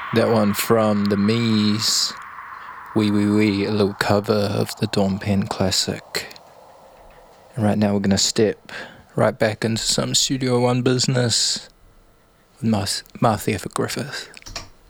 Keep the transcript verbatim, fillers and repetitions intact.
That one from the Mees. Wee Wee Wee, a little cover of the Dawn Pen classic. And right now we're going to step right back into some Studio One business with Marcia Griffith.